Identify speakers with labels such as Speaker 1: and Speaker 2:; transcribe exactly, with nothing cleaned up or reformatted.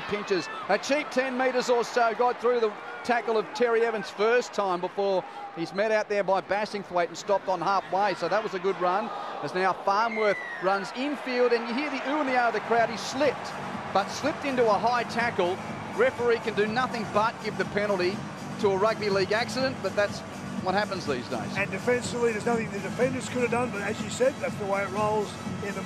Speaker 1: pinches. A cheap ten metres or so got through the tackle of Terry Evans first time before he's met out there by Bassingthwaite and stopped on halfway, so that was a good run. As now Farnworth runs infield, and you hear the ooh and the ah of the crowd. He slipped, but slipped into a high tackle. Referee can do nothing but give the penalty to a rugby league accident, but that's what happens these days.
Speaker 2: And defensively, there's nothing the defenders could have done, but as you said, that's the way it rolls in the